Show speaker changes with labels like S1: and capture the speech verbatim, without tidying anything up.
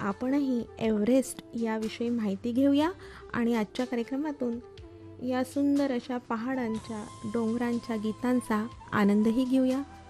S1: आपणही एव्हरेस्ट याविषयी माहिती घेऊया आणि आजच्या कार्यक्रमातून या सुंदर अशा पहाडांच्या डोंगरांच्या गीतांचा आनंदही घेऊया.